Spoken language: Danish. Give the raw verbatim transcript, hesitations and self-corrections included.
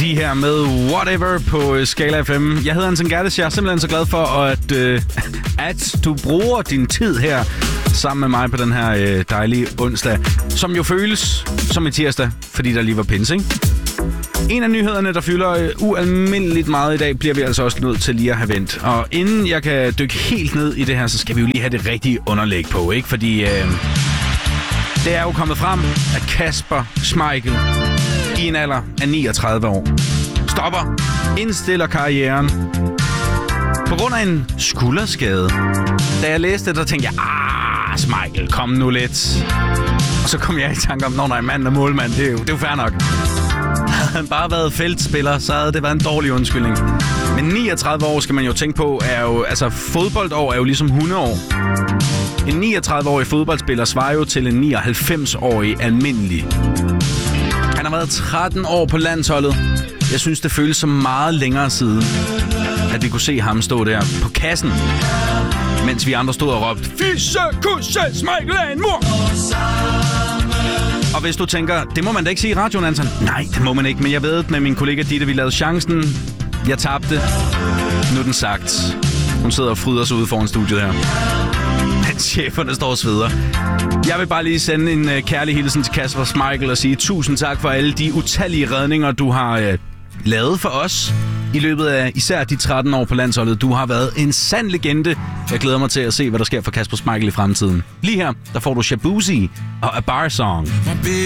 Lige her med Whatever på Skala F M. Jeg hedder Hansen Gerdes. Jeg er simpelthen så glad for, at, øh, at du bruger din tid her sammen med mig på den her øh, dejlige onsdag, som jo føles som en tirsdag, fordi der lige var pinse, ikke? En af nyhederne, der fylder øh, ualmindeligt meget i dag, bliver vi altså også nødt til lige at have vendt. Og inden jeg kan dykke helt ned i det her, så skal vi jo lige have det rigtige underlæg på, ikke? Fordi øh, det er jo kommet frem, at Kasper Schmeichel i en alder af niogtredive år stopper, indstiller karrieren på grund af en skulderskade. Da jeg læste det, der tænkte jeg, ah, Schmeichel, kom nu lidt. Og så kom jeg i tanke om, når nej, mand og målmand, det er jo, det er jo fair nok. Havde han bare været feltspiller, så havde det været en dårlig undskyldning. Men niogtredive år skal man jo tænke på, er jo, altså fodboldår er jo ligesom hundeår. En niogtredive-årig fodboldspiller svarer jo til en nioghalvfems-årig almindelig. Han har været tretten år på landsholdet. Jeg synes, det føles så meget længere siden, at vi kunne se ham stå der på kassen, mens vi andre stod og råbte, Fisse, kusse, Schmeichel er en mor! Og hvis du tænker, det må man da ikke sige i radioen, Anton. Nej, det må man ikke, men jeg ved med min kollega Ditte, vi lavede chancen. Jeg tabte. Nu er den sagt. Hun sidder og fryder sig ude foran studiet her. Men cheferne står og sveder. Jeg vil bare lige sende en uh, kærlig hilsen til Kasper Schmeichel og sige tusind tak for alle de utallige redninger, du har uh, lavet for os i løbet af især de tretten år på landsholdet. Du har været en sand legende. Jeg glæder mig til at se, hvad der sker for Kasper Schmeichel i fremtiden. Lige her, der får du Shabuzi og A Bar Song.